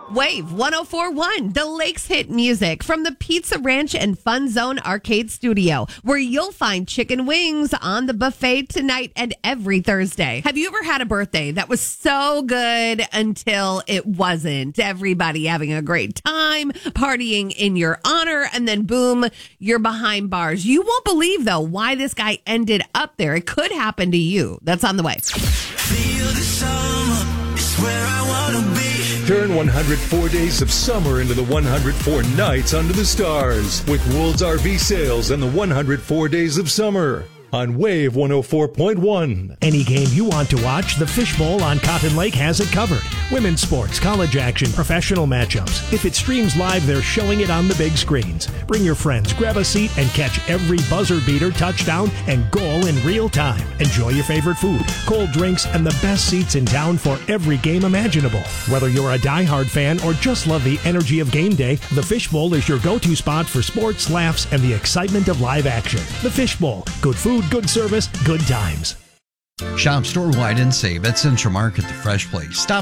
Wave 1041, the Lakes hit music from the Pizza Ranch and Fun Zone Arcade Studio, where you'll find chicken wings on the buffet tonight and every Thursday. Have you ever had a birthday that was so good until it wasn't? Everybody having a great time, partying in your honor, and then boom, you're behind bars. You won't believe, though, why this guy ended up there. It could happen to you. That's on the way. Feel the summer, it's where I want to be. Turn 104 days of summer into the 104 nights under the stars with World's RV Sales and the 104 days of summer on Wave 104.1. Any game you want to watch, the Fishbowl on Cotton Lake has it covered. Women's sports, college action, professional matchups. If it streams live, they're showing it on the big screens. Bring your friends, grab a seat, and catch every buzzer beater, touchdown, and goal in real time. Enjoy your favorite food, cold drinks, and the best seats in town for every game imaginable. Whether you're a diehard fan or just love the energy of game day, the Fishbowl is your go-to spot for sports, laughs, and the excitement of live action. The Fishbowl. Good food, good service, good times. Shop store-wide and save at Central Market, the Fresh Place. Stop